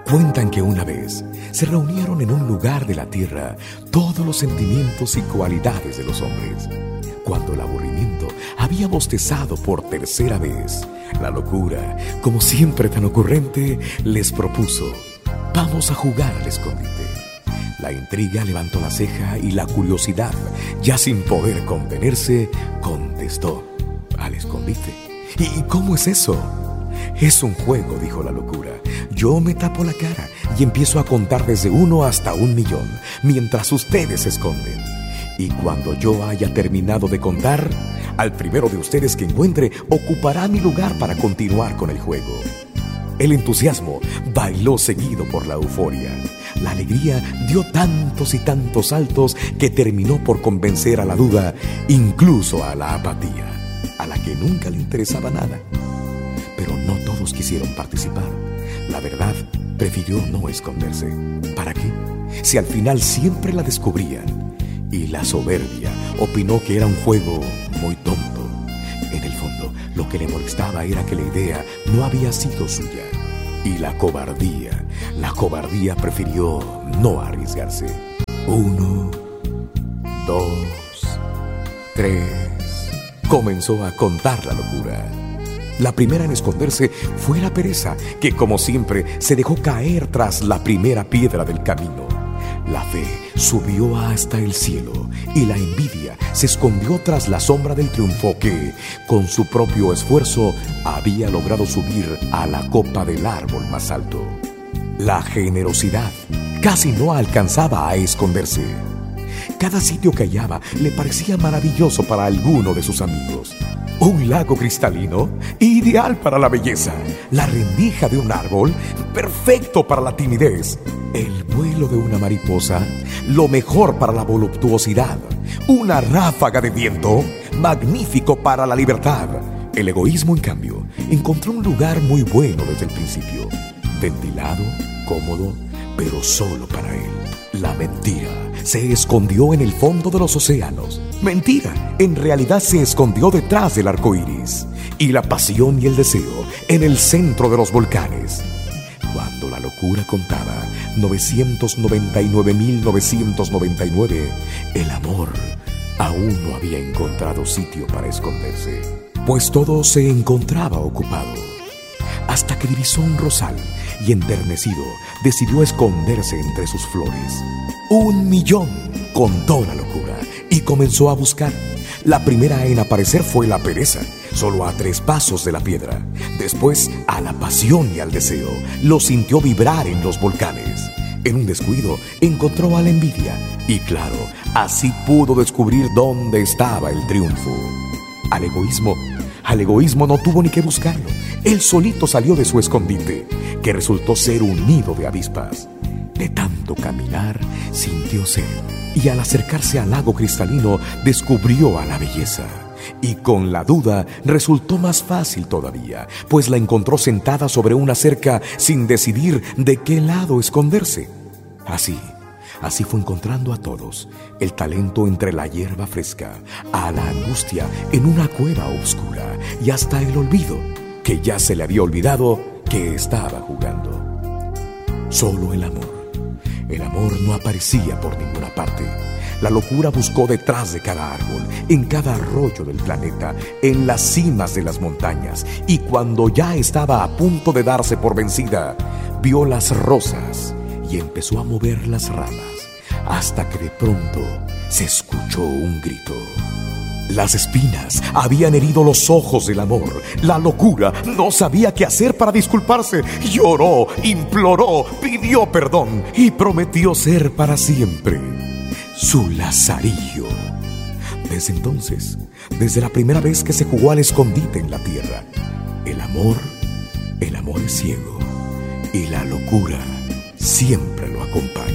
Cuentan que una vez se reunieron en un lugar de la tierra todos los sentimientos y cualidades de los hombres. Cuando el aburrimiento había bostezado por tercera vez, la locura, como siempre tan ocurrente, les propuso: vamos a jugar al escondite. La intriga levantó la ceja y la curiosidad, ya sin poder contenerse, contestó: ¿al escondite? ¿Y cómo es eso? Es un juego, dijo la locura. Yo me tapo la cara y empiezo a contar desde 1 hasta 1.000.000, mientras ustedes se esconden. Y cuando yo haya terminado de contar, al primero de ustedes que encuentre ocupará mi lugar para continuar con el juego. El entusiasmo bailó seguido por la euforia. La alegría dio tantos y tantos saltos que terminó por convencer a la duda, incluso a la apatía, a la que nunca le interesaba nada. Pero no todos quisieron participar. La verdad prefirió no esconderse. ¿Para qué? Si al final siempre la descubrían. Y la soberbia opinó que era un juego muy tonto. En el fondo, lo que le molestaba era que la idea no había sido suya. Y la cobardía prefirió no arriesgarse. 1, 2, 3. Comenzó a contar la locura. La primera en esconderse fue la pereza, que como siempre se dejó caer tras la primera piedra del camino. La fe subió hasta el cielo y la envidia se escondió tras la sombra del triunfo que, con su propio esfuerzo, había logrado subir a la copa del árbol más alto. La generosidad casi no alcanzaba a esconderse. Cada sitio que hallaba le parecía maravilloso para alguno de sus amigos. Un lago cristalino, ideal para la belleza. La rendija de un árbol, perfecto para la timidez. El vuelo de una mariposa, lo mejor para la voluptuosidad. Una ráfaga de viento, magnífico para la libertad. El egoísmo, en cambio, encontró un lugar muy bueno desde el principio. Ventilado, cómodo, pero solo para él. La mentira se escondió en el fondo de los océanos. Mentira, en realidad se escondió detrás del arco iris. Y la pasión y el deseo en el centro de los volcanes. Cuando la locura contaba 999.999, el amor aún no había encontrado sitio para esconderse, pues todo se encontraba ocupado. Hasta que divisó un rosal y, enternecido, decidió esconderse entre sus flores. 1.000.000, contó la locura, y comenzó a buscar. La primera en aparecer fue la pereza, solo a 3 pasos de la piedra. Después, a la pasión y al deseo, lo sintió vibrar en los volcanes. En un descuido, encontró a la envidia, y claro, así pudo descubrir dónde estaba el triunfo. Al egoísmo no tuvo ni que buscarlo. Él solito salió de su escondite, que resultó ser un nido de avispas. De tanto caminar, sintió sed, y al acercarse al lago cristalino, descubrió a la belleza. Y con la duda resultó más fácil todavía, pues la encontró sentada sobre una cerca sin decidir de qué lado esconderse. Así fue encontrando a todos, el talento entre la hierba fresca, a la angustia en una cueva oscura, y hasta el olvido, que ya se le había olvidado que estaba jugando. Solo el amor no aparecía por ninguna parte. La locura buscó detrás de cada árbol, en cada arroyo del planeta, en las cimas de las montañas, y cuando ya estaba a punto de darse por vencida, vio las rosas y empezó a mover las ramas, hasta que de pronto se escuchó un grito. Las espinas habían herido los ojos del amor. La locura no sabía qué hacer para disculparse. Lloró, imploró, pidió perdón y prometió ser para siempre su lazarillo. Desde entonces, desde la primera vez que se jugó al escondite en la tierra, el amor es ciego y la locura siempre lo acompaña.